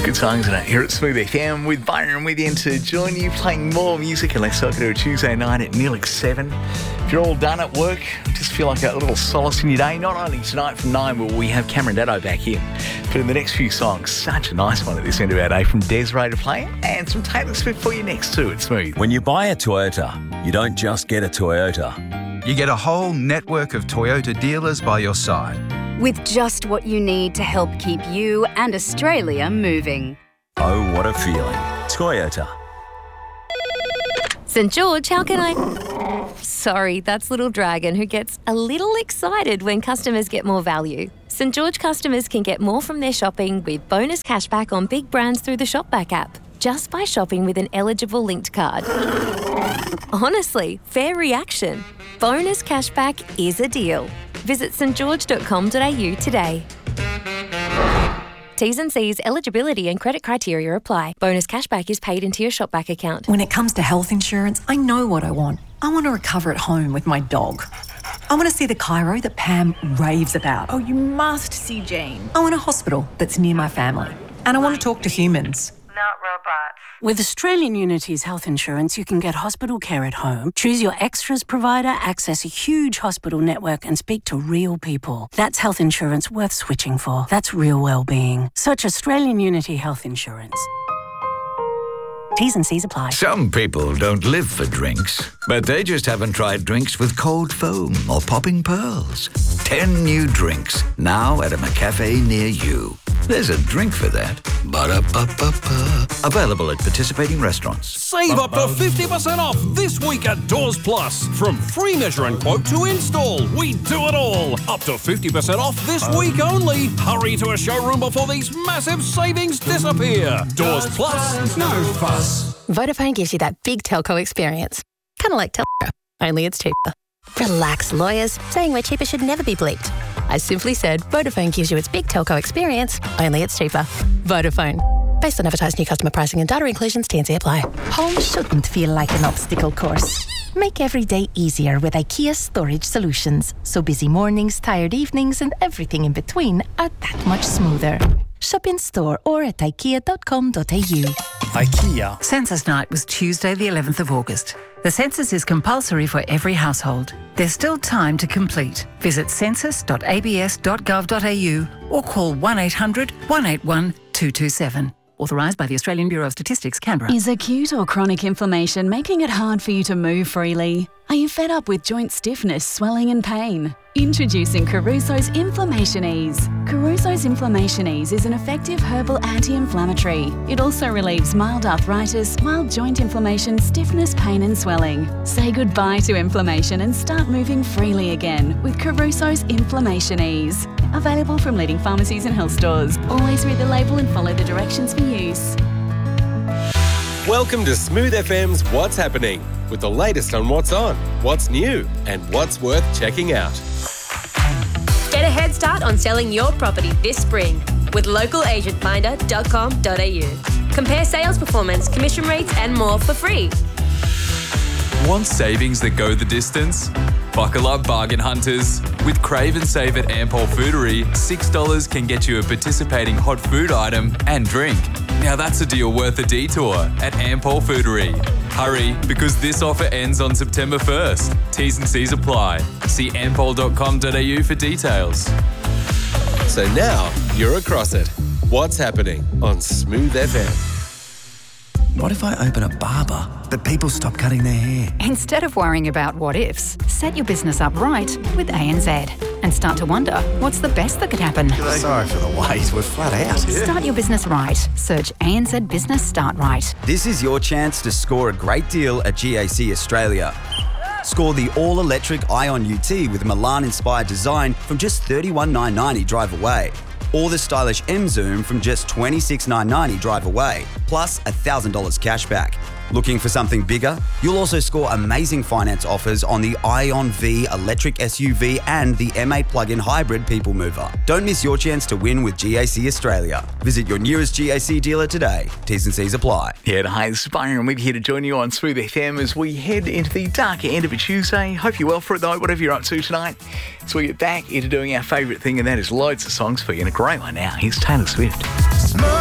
Good song, isn't it? Here at Smooth FM with Byron with you to join you, playing more music. And let's talk to a Tuesday night at nearly 7. If you're all done at work, just feel like a little solace in your day. Not only tonight from 9 will we have Cameron Daddo back in, but in the next few songs, such a nice one at this end of our day from Desiree to play, and some Taylor Swift for you next too at Smooth. When you buy a Toyota, you don't just get a Toyota. You get a whole network of Toyota dealers by your side. With just what you need to help keep you and Australia moving. Oh, what a feeling. Toyota. St George, how can I... Sorry, that's Little Dragon, who gets a little excited when customers get more value. St George customers can get more from their shopping with bonus cashback on big brands through the Shopback app, just by shopping with an eligible linked card. Honestly, fair reaction. Bonus cashback is a deal. Visit stgeorge.com.au today. T's and C's, eligibility and credit criteria apply. Bonus cashback is paid into your Shopback account. When it comes to health insurance, I know what I want. I want to recover at home with my dog. I want to see the chiro that Pam raves about. Oh, you must see Jane. I want a hospital that's near my family. And I want to talk to humans. Not robots. With Australian Unity's health insurance, you can get hospital care at home, choose your extras provider, access a huge hospital network and speak to real people. That's health insurance worth switching for. That's real well-being. Search Australian Unity Health Insurance. T's and C's apply. Some people don't live for drinks, but they just haven't tried drinks with cold foam or popping pearls. 10 new drinks, now at a McCafe near you. There's a drink for that. Ba-da-ba-ba-ba. Available at participating restaurants. Save up to 50% off this week at Doors Plus. From free measure and quote to install, we do it all. Up to 50% off this week only. Hurry to a showroom before these massive savings disappear. Doors Plus, no fuss. Vodafone gives you that big telco experience. Kind of like Telco, only it's cheaper. Relax, lawyers. Saying we're cheaper should never be bleeped. I simply said Vodafone gives you its big telco experience, only it's cheaper. Vodafone. Based on advertised new customer pricing and data inclusions, T&C apply. Home shouldn't feel like an obstacle course. Make every day easier with IKEA Storage Solutions, so busy mornings, tired evenings and everything in between are that much smoother. Shop in store or at ikea.com.au. IKEA. Census night was Tuesday the 11th of August. The census is compulsory for every household. There's still time to complete. Visit census.abs.gov.au or call 1800 181 227. Authorised by the Australian Bureau of Statistics, Canberra. Is acute or chronic inflammation making it hard for you to move freely? Are you fed up with joint stiffness, swelling and pain? Introducing Caruso's Inflammation Ease. Caruso's Inflammation Ease is an effective herbal anti-inflammatory. It also relieves mild arthritis, mild joint inflammation, stiffness, pain and swelling. Say goodbye to inflammation and start moving freely again with Caruso's Inflammation Ease. Available from leading pharmacies and health stores. Always read the label and follow the directions for use. Welcome to Smooth FM's What's Happening, with the latest on what's on, what's new, and what's worth checking out. Get a head start on selling your property this spring with localagentfinder.com.au. Compare sales performance, commission rates and more for free. Want savings that go the distance? Buckle up, bargain hunters. With Crave and Save at Ampol Foodery, $6 can get you a participating hot food item and drink. Now that's a deal worth a detour at Ampol Foodery. Hurry, because this offer ends on September 1st. T's and C's apply. See ampol.com.au for details. So now you're across it. What's happening on Smooth FM? What if I open a barber, but people stop cutting their hair? Instead of worrying about what ifs, set your business up right with ANZ and start to wonder, what's the best that could happen? Sorry for the wait, we're flat out. Start your business right. Search ANZ Business Start Right. This is your chance to score a great deal at GAC Australia. Score the all-electric Ion UT with Milan-inspired design from just $31,990 drive away. Or the stylish M-Zoom from just $26,990 drive away, plus $1,000 cash back. Looking for something bigger? You'll also score amazing finance offers on the Ion V electric SUV and the M8 plug-in hybrid people mover. Don't miss your chance to win with GAC Australia. Visit your nearest GAC dealer today. T's and C's apply. Yeah, hi, this is Byron. We're here to join you on Smooth FM as we head into the darker end of a Tuesday. Hope you're well for it though, whatever you're up to tonight. So we get back into doing our favourite thing, and that is loads of songs for you, and a great one now. Here's Taylor Swift.